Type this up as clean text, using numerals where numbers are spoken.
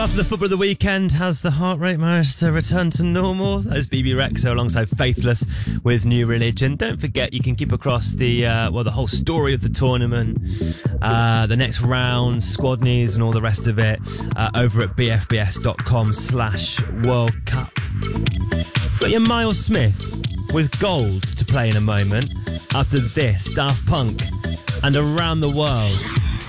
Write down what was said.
After the football of the weekend, has the heart rate managed to return to normal? That was BB Rexha alongside Faithless with New Religion. Don't forget, you can keep across the whole story of the tournament, the next round, squad news and all the rest of it over at bfbs.com/World Cup. Got your Miles Smith with Gold to play in a moment. After this, Daft Punk and Around the World.